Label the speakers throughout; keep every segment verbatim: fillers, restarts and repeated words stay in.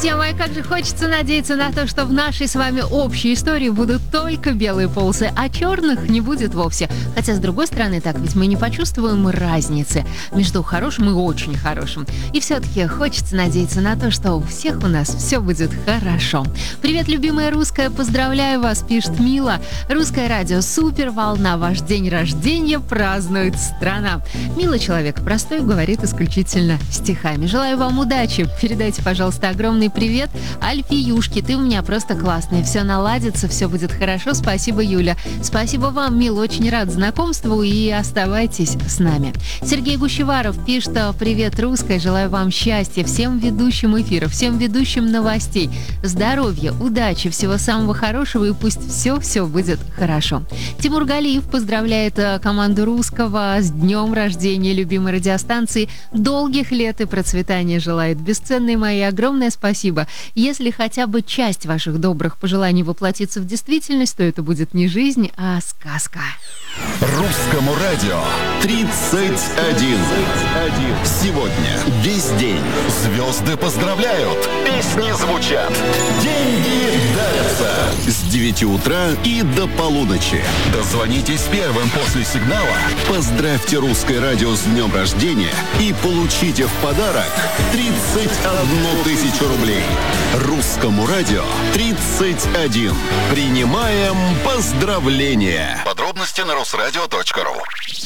Speaker 1: Друзья мои, как же хочется надеяться на то, что в нашей с вами общей истории будут только белые полосы, а черных не будет вовсе. Хотя, с другой стороны, так ведь мы не почувствуем разницы между хорошим и очень хорошим. И все-таки хочется надеяться на то, что у всех у нас все будет хорошо. Привет, любимая русская, поздравляю вас, пишет Мила. Русское радио супер, волна, ваш день рождения празднует страна. Мила человек простой, говорит исключительно стихами. Желаю вам удачи. Передайте, пожалуйста, огромный привет Альфиюшке. Ты у меня просто классный. Все наладится, все будет хорошо. Спасибо, Юля. Спасибо вам, Мил. Очень рад знакомству и оставайтесь с нами. Сергей Гущеваров пишет: привет, русская. Желаю вам счастья, всем ведущим эфира, всем ведущим новостей, здоровья, удачи, всего самого хорошего и пусть все-все будет хорошо. Тимур Галиев поздравляет команду Русского с днем рождения любимой радиостанции. Долгих лет и процветания желает. Бесценные мои, огромное спасибо. Если хотя бы часть ваших добрых пожеланий воплотится в действительность, то это будет не жизнь, а сказка.
Speaker 2: Русскому радио тридцать один. Сегодня весь день звезды поздравляют, песни звучат, деньги дарятся. С девяти утра и до полуночи. Дозвонитесь первым после сигнала, поздравьте Русское радио с днем рождения и получите в подарок тридцать одну тысячу рублей. Русскому радио тридцать один. Принимаем поздравления. Подробности на русрадио точка ру.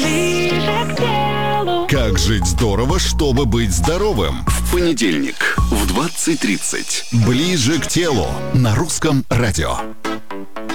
Speaker 2: Как жить здорово, чтобы быть здоровым? В понедельник в двадцать тридцать. Ближе к телу на Русском радио.